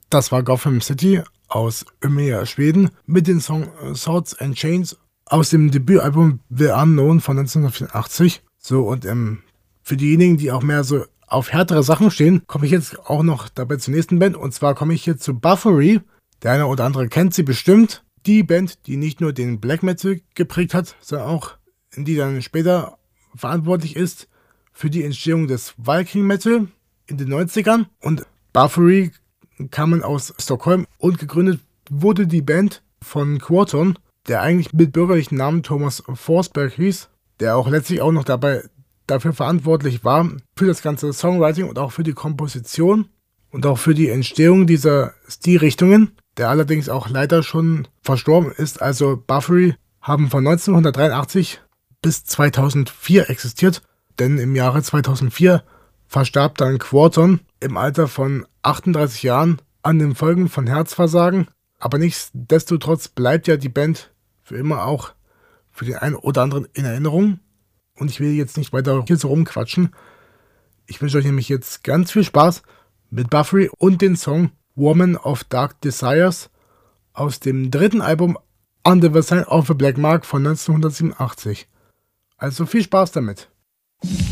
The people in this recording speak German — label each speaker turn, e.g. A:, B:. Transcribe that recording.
A: Das war Gotham City aus Umeå, Schweden, mit dem Song Swords and Chains aus dem Debütalbum The Unknown von 1984. So, und für diejenigen, die auch mehr so auf härtere Sachen stehen, komme ich jetzt auch noch dabei zur nächsten Band. Und zwar komme ich hier zu Buffery. Der eine oder andere kennt sie bestimmt. Die Band, die nicht nur den Black Metal geprägt hat, sondern auch die dann später verantwortlich ist für die Entstehung des Viking Metal in den 90ern. Und Buffery kamen aus Stockholm und gegründet wurde die Band von Quorton, der eigentlich mit bürgerlichen Namen Thomas Forsberg hieß, der auch letztlich auch noch dafür verantwortlich war, für das ganze Songwriting und auch für die Komposition und auch für die Entstehung dieser Stilrichtungen, der allerdings auch leider schon verstorben ist. Also Buffery haben von 1983 bis 2004 existiert, denn im Jahre 2004 verstarb dann Quorton im Alter von 38 Jahren an den Folgen von Herzversagen. Aber nichtsdestotrotz bleibt ja die Band für immer auch für den einen oder anderen in Erinnerung. Und ich will jetzt nicht weiter hier so rumquatschen. Ich wünsche euch nämlich jetzt ganz viel Spaß mit Buffery und den Song Woman of Dark Desires aus dem dritten Album Under the Sign of the Black Mark von 1987. Also viel Spaß damit.